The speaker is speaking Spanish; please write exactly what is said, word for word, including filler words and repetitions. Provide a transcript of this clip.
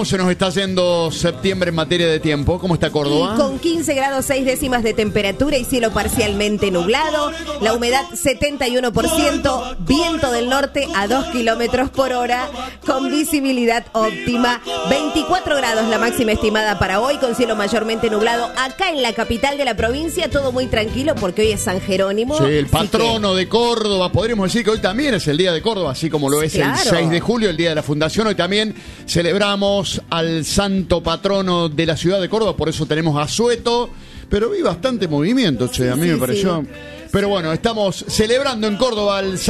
Se nos está yendo septiembre en materia de tiempo. ¿Cómo está Córdoba? Y con quince grados seis décimas de temperatura y cielo parcialmente nublado. La humedad setenta y uno por ciento. Viento del norte a dos kilómetros por hora. Con visibilidad óptima. veinticuatro grados la máxima estimada para hoy. Con cielo mayormente nublado. Acá en la capital de la provincia todo muy tranquilo porque hoy es San Jerónimo. Sí, el patrono que... de Córdoba. Podríamos decir que hoy también es el día de Córdoba, así como lo es claro. el seis de julio, el día de la fundación. Hoy también celebramos al santo patrono de la ciudad de Córdoba, por eso tenemos asueto, pero vi bastante movimiento, che, a mí sí, me pareció. Sí. Pero bueno, estamos celebrando en Córdoba al